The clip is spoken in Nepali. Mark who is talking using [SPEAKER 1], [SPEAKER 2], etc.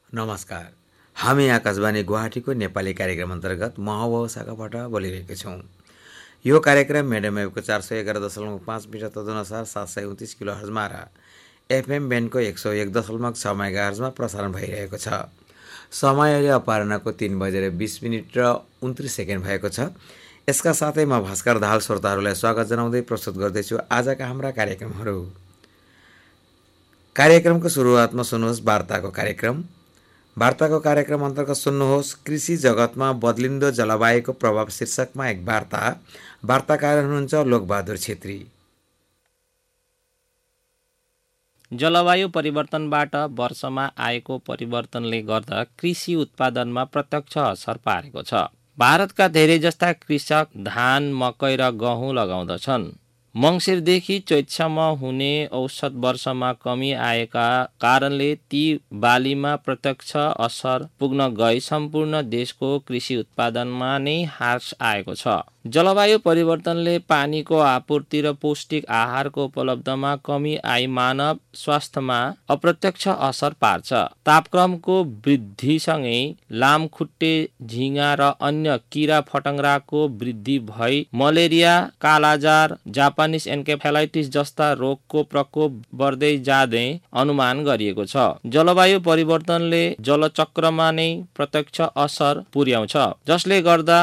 [SPEAKER 1] नमस्कार। हामी आकाशवाणी गुवाहाटीको नेपाली कार्यक्रम अन्तर्गत महाभाव शाखाबाट बोलिरहेका छौँ। यो कार्यक्रम मिडियम वेभको 411.5 मिटर तदनुसार 729 किलो हर्जमा र एफएम ब्यान्डको 101.6 मेगाहर्जमा प्रसारण भइरहेको छ। समय अहिले अपराह्नको 3:20 र 29 सेकेन्ड भएको छ। यसका साथै म भास्कर दाहाल श्रोताहरूलाई स्वागत जनाउँदै प्रस्तुत गर्दैछु आजका हाम्रा कार्यक्रमहरू। कार्यक्रमको सुरुवातमा सुन्नुहोस् वार्ताको कार्यक्रम। वार्ताको कार्यक्रम अन्तर्गत सुन्नुहोस् कृषि जगतमा बदलिँदो जलवायुको प्रभाव शीर्षकमा एक वार्ता। वार्ताकार हुनुहुन्छ लोकबहादुर छेत्री।
[SPEAKER 2] जलवायु परिवर्तनबाट वर्षमा आएको परिवर्तनले गर्दा कृषि उत्पादनमा प्रत्यक्ष असर पारेको छ। भारतका धेरै जस्ता कृषक धान, मकै र गहुँ लगाउँदछन्। मङ्सिरदेखि चैतसम्म हुने औसत वर्षमा कमी आएका कारणले ती बालीमा प्रत्यक्ष असर पुग्न गई सम्पूर्ण देशको कृषि उत्पादनमा नै ह्रास आएको छ। जलवायु परिवर्तनले पानीको आपूर्ति र पौष्टिक आहारको उपलब्धमा कमी आई मानव स्वास्थ्यमा अप्रत्यक्ष असर पार्छ। तापक्रमको वृद्धिसँगै लामखुट्टे, झिँगा र अन्य किरा फटङ्ग्राको वृद्धि भई मलेरिया, कालाजार, जापानिज एन्केफेलाइटिस जस्ता रोगको प्रकोप बढ्दै जाँदै अनुमान गरिएको छ। जलवायु परिवर्तनले जलचक्रमा नै प्रत्यक्ष असर पुर्याउँछ, जसले गर्दा